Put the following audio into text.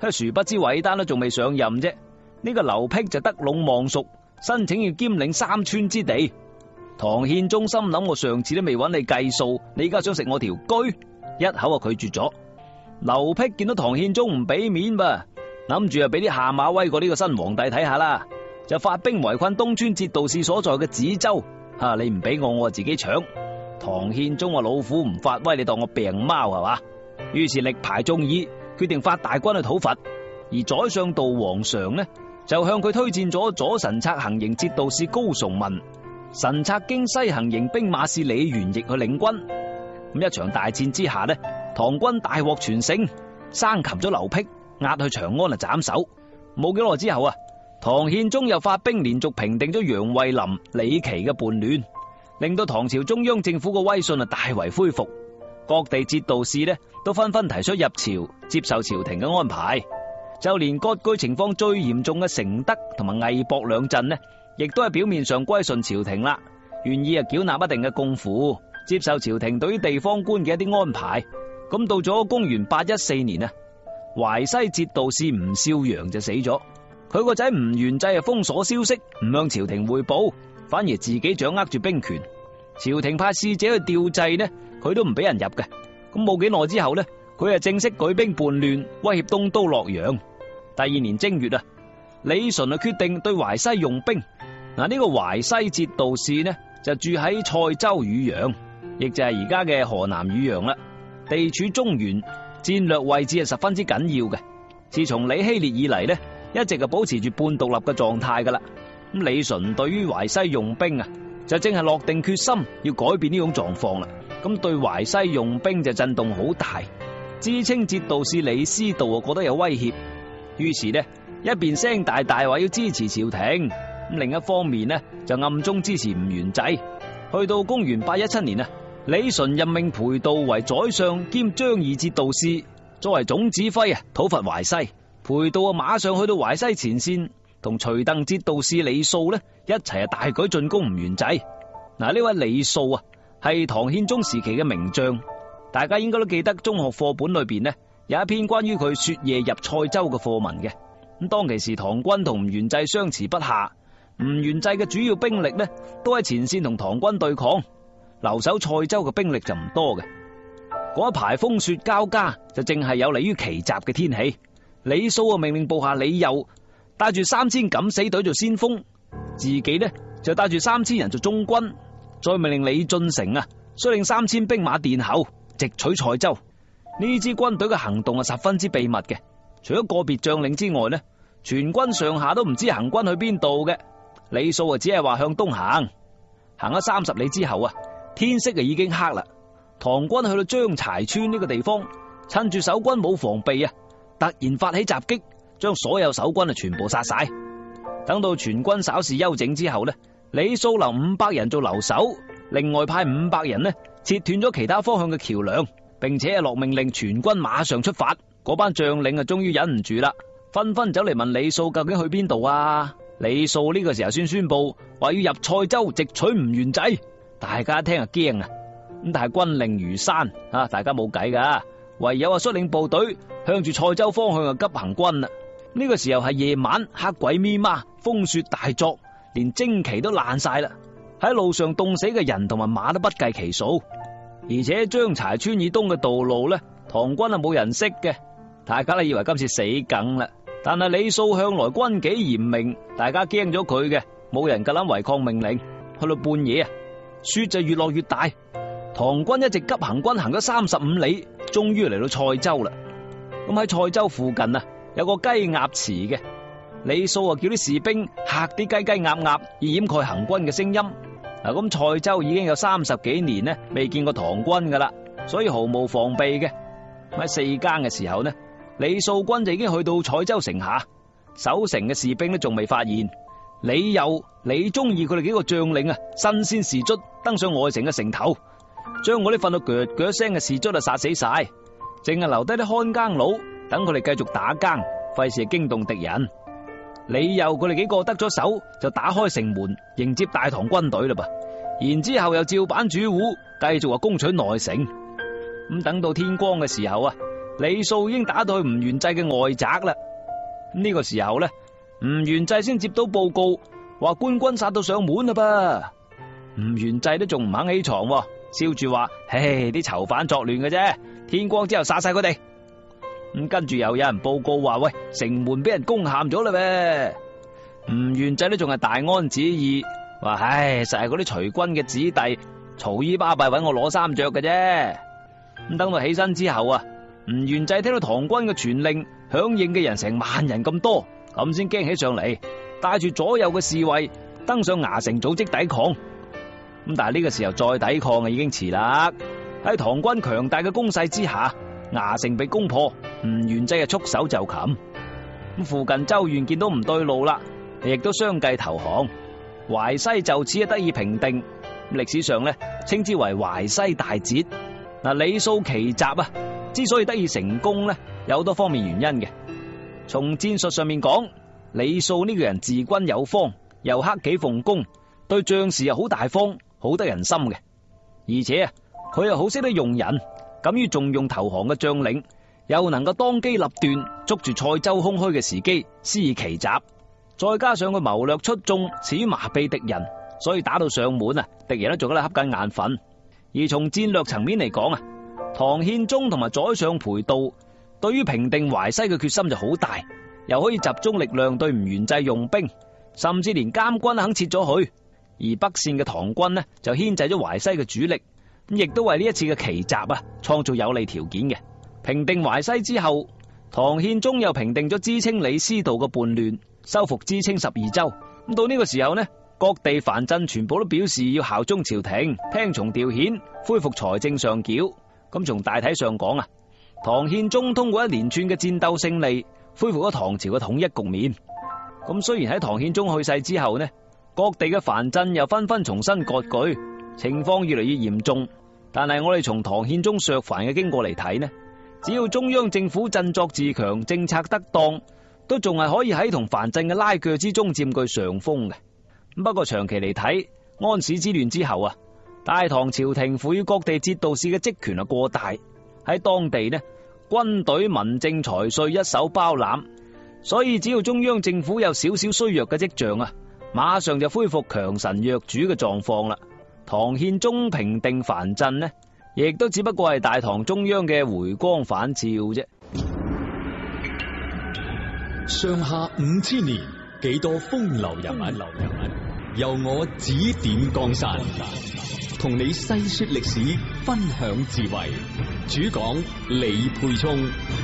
殊不知韋丹都仲未上任啫，呢個劉辟就得隴望蜀，申請要兼領三川之地。唐憲宗心諗，我上次都未揾你計數，你而家想食我條車？一口就拒絕咗。劉辟見到唐憲宗唔俾面噃，諗住俾啲下馬威過呢個新皇帝睇下啦，就發兵圍困東川節度使所在嘅梓州。你唔俾我自己搶。唐憲宗話：老虎唔發威，你當我病貓係嘛？於是力排眾議，決定發大軍去討伐。而宰相道皇常呢，就向佢推薦咗左神策行營節度使高崇文、神策京西行營兵馬使李元益去領軍。咁一場大戰之下呢，唐軍大獲全勝，生擒咗劉辟，押去長安斬首。冇幾耐之後唐憲宗又發兵連續平定咗楊惠霖、李琦嘅叛亂，令到唐朝中央政府嘅威信大為恢復。各地節度使呢都紛紛提出入朝接受朝廷嘅安排，就連割據情況最嚴重嘅承德同埋魏博兩鎮呢，亦都係表面上歸順朝廷啦，願意繳納一定嘅貢賦，接受朝廷對於地方官嘅一啲安排。咁到咗公元814年淮西節度使吳少陽就死咗，佢個仔吳元濟封鎖消息，唔向朝廷匯報，反而自己掌握住兵權。朝廷派使者去調制呢，佢都唔俾人入嘅。咁冇幾耐之後呢，佢正式舉兵叛亂，威脅東都洛陽。第2年正月李純決定對淮西用兵。呢個淮西節度使呢就住喺塞州汝陽，亦就係而家嘅河南汝陽啦。地處中原，戰略位置係十分之緊要嘅。自從李希烈以嚟呢，一直保持住半獨立嘅狀態噶啦。咁李純對於淮西用兵就正係落定決心要改變呢種狀況啦。咁對淮西用兵就震動好大，知青節度使李思道覺得有威脅，於是呢一邊聲大大話要支持朝廷，咁另一方面呢就暗中支持吳元濟。去到公元817年李純任命裴度為宰相兼張義節度使，作為總指揮討伐淮西。裴度馬上去到淮西前線，同徐鄧節度使李素呢一齊大舉進攻吳元濟。呢位李素係唐憲宗時期嘅名將，大家應該都記得中學課本裏邊呢有一篇關於佢雪夜入塞州嘅課文嘅。咁當其時唐軍同吳元濟相持不下，吳元濟嘅主要兵力呢都喺前線同唐軍對抗，留守塞州嘅兵力就唔多嘅。嗰一排風雪交加，就正係有利於奇襲嘅天氣。李素命令部下李佑帶住3000敢死隊做先鋒，自己呢就帶住3000人做中軍，再命令李進成率領3000兵馬殿後直取塞州。呢支軍隊嘅行動十分之秘密嘅，除咗個別將領之外呢，全軍上下都唔知行軍去邊度嘅。李素只係話向東行，行咗30里之後天色已經黑啦。唐軍去到張柴村呢個地方，趁住守軍冇防備突然發起襲擊，將所有守軍全部殺晒。等到全軍稍事休整之後呢，李素留500人做留守，另外派500人呢切斷咗其他方向嘅橋梁，並且落命令全軍馬上出發。嗰班將領終於忍唔住啦，紛紛走嚟問李素究竟去邊度啊？李素呢個時候先宣布話要入塞州直取吳元濟。大家一聽驚咁但係軍令如山大家冇計噶，唯有率領部隊向住塞州方向急行軍啦。呢個時候係夜晚，黑鬼咪媽，風雪大作，連旌旗都爛晒啦。喺路上凍死嘅人同埋馬都不計其數，而且張柴村以東嘅道路呢，唐軍冇人識嘅，大家都以為今次死梗啦。但係李素向來軍紀嚴明，大家驚咗佢嘅，冇人夠膽違抗命令。去到半夜雪就越落越大，唐軍一直急行軍行咗35里，終於嚟到塞州啦。咁喺塞州附近有個雞鴨池嘅，李素叫啲士兵嚇啲雞雞鴨鴨，以掩蓋行軍嘅聲音。咁塞州已經有30幾年呢未見過唐軍噶啦，所以毫無防備嘅。喺4更嘅時候呢，李素軍就已經去到塞州城下，守城嘅士兵都仲未發現。李佑、李忠義佢哋幾個將領身先士卒登上外城嘅城頭，將我啲瞓到腳腳聲嘅士卒殺死晒，淨係留低啲看更佬等佢哋繼續打更，費事驚動敵人。李佑佢哋幾個得咗手，就打開城門迎接大唐軍隊啦噃。然之後又照板煮碗，繼續攻取內城。咁等到天光嘅時候李素已經打到去吳元濟嘅外宅啦。呢個時候咧，吳元濟先接到報告，話官軍殺到上門啦噃。吳元濟都仲唔肯起床，笑住話：唉，啲囚犯作亂嘅啫，天光之後殺晒佢哋。咁跟住又有人報告話：喂，城門俾人攻陷咗啦咩？吳元濟都仲係大安旨意，話：唉，實係嗰啲隨軍嘅子弟嘈姨巴閉搵我攞衫着嘅啫。咁等到起身之後啊，吳元濟聽到唐軍嘅傳令，響應嘅人成萬人咁多，咁先驚起上嚟，帶住左右嘅侍衛登上衙城組織抵抗。咁但係呢個時候再抵抗啊，已經遲啦。喺唐軍強大嘅攻勢之下，衙城被攻破，吳元濟束手就擒。咁附近州縣見到唔對路啦，亦都相繼投降。淮西就此得以平定。歷史上咧稱之為淮西大捷。嗱，李素奇襲啊，之所以得以成功咧，有好多方面原因嘅。從戰術上面講，李素呢個人治軍有方，又克己奉公，對將士又好大方，好得人心嘅。而且啊，佢又好識得用人，敢於重用投降嘅將領，又能夠當機立斷，捉住塞州空虛嘅時機施以奇襲。再加上佢謀略出眾，善於麻痹敵人，所以打到上門啊，敵人都仲喺度瞌緊眼瞓。而從戰略層面嚟講啊，唐憲宗同埋宰相裴度對於平定淮西嘅決心就好大，又可以集中力量對吳元濟用兵，甚至連監軍肯撤咗去。而北線嘅唐軍呢，就牽制咗淮西嘅主力，亦都為呢一次嘅奇襲啊創造有利條件嘅。平定淮西之後，唐憲宗又平定咗知青李思道嘅叛亂，收復知青12州。咁到呢個時候呢，各地藩鎮全部都表示要效忠朝廷，聽從調遣，恢復財政上繳。咁從大體上講啊，唐憲宗通過一連串嘅戰鬥勝利，恢復咗唐朝嘅統一局面。咁雖然喺唐憲宗去世之後呢，各地嘅藩鎮又紛紛重新割據，情況越嚟越嚴重。但係我哋從唐憲宗削藩嘅經過嚟睇呢，只要中央政府振作自強，政策得當，都仲係可以喺同藩鎮嘅拉鋸之中佔據上風嘅。不過長期嚟睇，安史之亂之後啊，大唐朝廷賦予各地節度使嘅職權啊過大，喺當地呢，軍隊、民政、財稅一手包攬，所以只要中央政府有少少衰弱嘅跡象啊，馬上就恢復強臣弱主嘅狀況啦。唐憲宗平定藩鎮呢，亦都只不過係大唐中央嘅回光返照啫。 上下5000年，幾多風流人物，由我指點江山，同你細說歷史，分享智慧。主講李沛聰。